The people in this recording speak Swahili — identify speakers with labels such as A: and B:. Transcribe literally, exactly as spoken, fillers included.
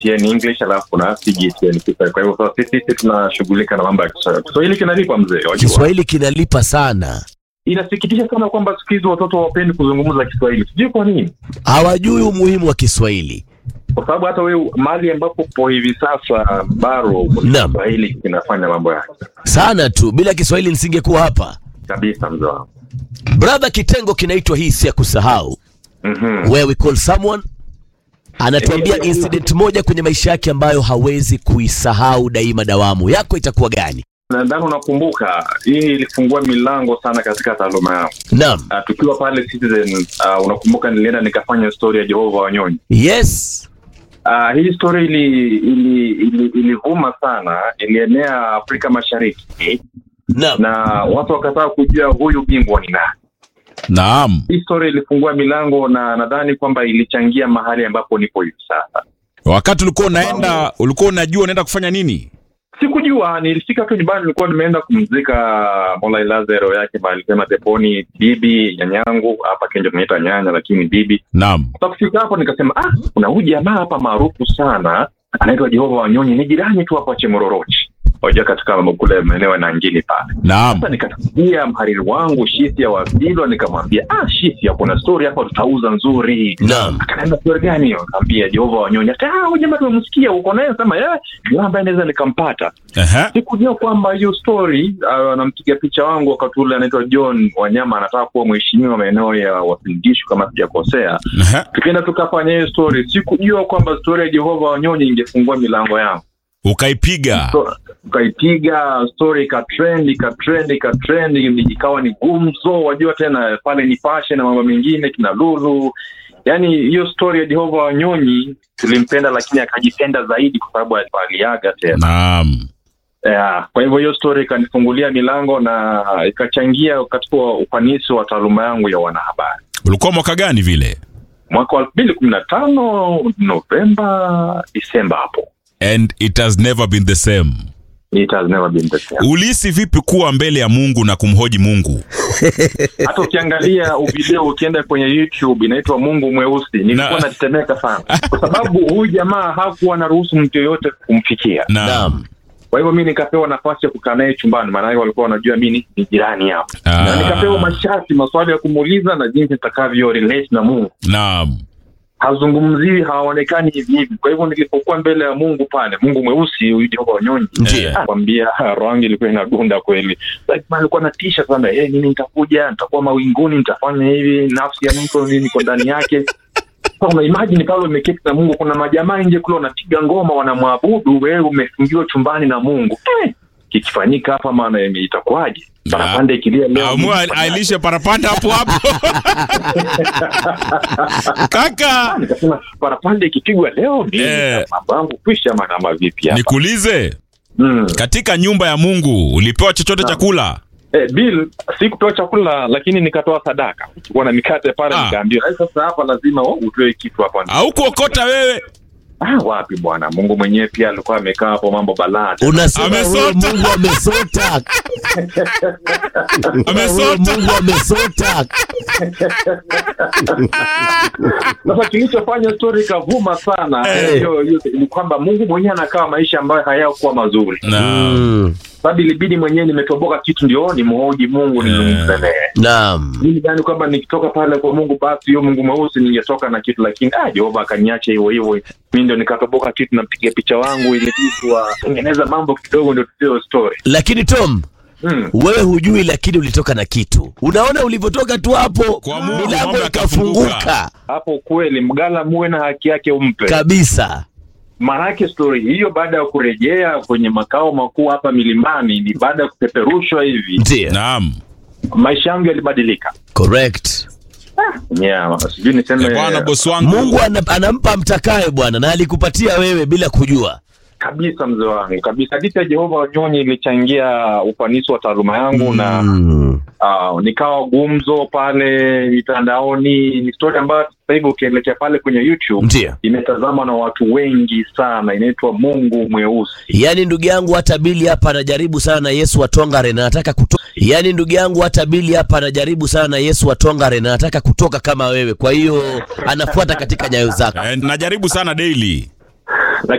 A: T N English alafu na C G T N Kiswahili. Kwa hivyo sasa sisi tunashughulika na mambo ya Kiswahili. Kiswahili kinalipa mzee, wajua.
B: Kiswahili kinalipa sana.
A: Inasikitisha sana kwamba siku hizi watoto hawapendi kuzungumza Kiswahili. Sijui kwa nini.
B: Hawajui umuhimu wa Kiswahili.
A: Kwa sababu hata wewe mali ambapo po hivi sasa baro Kiswahili kinafanya mambo yake.
B: Sana tu, bila Kiswahili nisingekuwa hapa.
A: Kabisa mzee wangu.
B: Brother, kitengo kinaitwa hii si ya kusahau.
A: Mhm.
B: Where we call someone anatuambia incident moja kwenye maisha yake ambayo hawezi kuisahau daima dawamu. Yako itakuwa gani?
A: Nadhani unakumbuka hii ilifungua milango sana katika taaluma yangu.
B: Naam.
A: Uh, tukiwa pale Citizen, uh, unakumbuka nilienda nikafanya story ya Jehova Wanyonyi.
B: Yes.
A: Uh, hii story ili ili ili ilivuma sana, ilienea Afrika Mashariki.
B: Naam.
A: Na watu wakataka kujua huyu bingwa ni nani.
C: Naam.
A: Hii story ilifungua milango na nadhani kwamba ilichangia mahali ambapo nipo hivi sasa.
C: Wakati ulikuwa unaenda, ulikuwa unajua unaenda kufanya nini?
A: Sikujua, nilifika tu nyumbani, nilikuwa nimeenda kumzika Mola Lazaro yake bali sema teponi bibi nyanyangu hapa Kenya tunaita nyanya lakini bibi.
C: Naam.
A: Kufika hapo nikasema ah kuna huyu jamaa hapa maarufu sana anaitwa Jehova Wanyonyi, ni jirani tu hapo Chemororochi. Hoja katika kule maeneo na ngini pale.
C: Naam.
A: Sasa nikafikia mhariri wangu Shisia wa Bilo, nikamwambia ah Shisia kuna story hapa tutauza nzuri.
B: Naam.
A: Akaenda story gani hiyo? Nikamwambia Jehova Wanyonyi. Ah huyu jamaa tumemsikia uko naye, sema eh jamaa ambaye naweza nikampata.
C: Ehe.
A: Sikujua kwamba hiyo story anampiga uh, picha wangu wakati ule anaitwa John Wanyama, anataka kuwa mheshimiwa maeneo ya Wasingishu kama sijakosea.
C: Ehe.
A: Tukaenda tukafanya hiyo story. Sikujua kwamba story ya Jehova Wanyonyi ingefungua milango yangu.
C: Ukaipiga.
A: So, ukaipiga story ka trend ka trend ka trend ikawa ni gumzo, wajua tena pale ni passion na mambo mengine kina Lulu. Yaani hiyo story ya Jehova Wanyonyi tulimpenda, lakini akajipenda zaidi kwa sababu aliaga tena.
C: Naam.
A: Yeah, kwa hivyo hiyo story ikanifungulia milango na ikachangia katika ufanisi wa taaluma yangu ya wanahabari.
C: Ulikuwa mwaka gani vile?
A: Mwaka wa elfu mbili kumi na tano Novemba Disemba hapo.
C: And it has never been the same.
A: It has never been the same.
C: Ulisi vipi kuwa mbele ya Mungu na kumhoji Mungu?
A: Hata ukiangalia video ukienda kwenye YouTube inaitwa Mungu Mweusi, nilikuwa natetemeka sana. Kwa sababu huyu jamaa hakuwa anaruhusu mtu yoyote kumfikia.
C: Naam.
A: Kwa hivyo mimi nikapewa nafasi ya kukaa naye chumbani, maana walikuwa wanajua mimi ni jirani hapo.
C: Ah.
A: Na nikapewa masharti, maswali ya kumuuliza na jinsi nitakavyo relate na Mungu.
C: Naam.
A: Hazungumzii, haonekani hivi hivi. Kwa hivyo nilipokuwa mbele ya Mungu pale, Mungu Mweusi huyu Jehova Wanyonyi,
B: ndiye
A: akwambia rangi ilikuwa inagunda kweli. Like alikuwa anatisha sana, eh hey, nini nitakuja, nitakuwa mawinguni, nitafanya hivi, nafsi ya mtu nini iko ndani yake. Sasa una imagine pale umeketi na Mungu, kuna majamaa nje kule wanapiga ngoma wanamwabudu, wewe umefungiwa chumbani na Mungu. Eh, kikifanyika hapa maana itakuwaje? Parapanda ikilia leo.
C: Amua ailishe parapanda hapo hapo. Kaka,
A: nikasema parapanda ikipigwa leo ni
C: eh,
A: mambo kwisha maana vipi hapa.
C: Nikuulize.
A: Mm.
C: Katika nyumba ya Mungu ulipewa chochote chakula?
A: Eh, Bill, sikutoa chakula lakini nikatoa sadaka. Kulikuwa na mikate pale,
C: ah,
A: nikaambia sasa hapa lazima utoe kitu hapa.
C: Au kuokota wewe?
A: Ah, wapi bwana, Mungu mwenyewe pia alikuwa amekaa hapo mambo balaa.
B: Unasema Mungu amesota.
C: Amesota.
B: Mungu amesota.
A: Sasa kilichofanya story kavuma sana hiyo hiyo ni kwamba Mungu mwenyewe anakaa maisha ambayo hayakuwa mazuri.
C: Naam.
A: Sababu ilibidi mwenyewe nimetoboka kitu ndio ni mhoji Mungu nizungumze naye.
B: Naam.
A: Mimi ndani kwamba nikitoka pale kwa Mungu basi hiyo Mungu Mweusi ningetoka na kitu, lakini ah Jehova akaniacha hivyo hivyo. Mimi ndio nikatoboka kitu na mpiga picha wangu ile kitu wa tengeneza mambo kidogo ndio tutoe story.
B: Lakini Tom, hmm, wewe hujui lakini ulitoka na kitu. Unaona ulivyotoka tu hapo milango ikafunguka.
A: Hapo kweli mgala muwe na haki yake umpe.
B: Kabisa.
A: Marake story hiyo baada ya kurejea kwenye makao makuu hapa milimani ni baada ya kupeperushwa hivi.
B: Ndiyo.
C: Naam.
A: Maisha yangu yalibadilika.
B: Correct.
A: Ah, yeah, sijui niseme
C: bwana boss wangu.
B: Mungu anampa mtakaye bwana na alikupatia wewe bila kujua.
A: Kabisa mzee wangu, kabisa. Hadithi ya Jehova Wanyonyi ilichangia ufanisi wa taaluma yangu. mm. na uh, nikawa gumzo pale mitandaoni. Ni story ambayo sasa hivi ukielekea pale kwenye YouTube
B: Ndiyo.
A: imetazama na watu wengi sana. Inaitwa Mungu Mweusi.
B: Yaani ndugu yangu hata Bili hapa anajaribu sana na Yesu wa Tongare na anataka kutoka. Yaani ndugu yangu hata Bili hapa anajaribu sana na Yesu wa Tongare na anataka kutoka kama wewe. Kwa hiyo anafuata katika nyayo zako.
C: Eh, najaribu sana daily.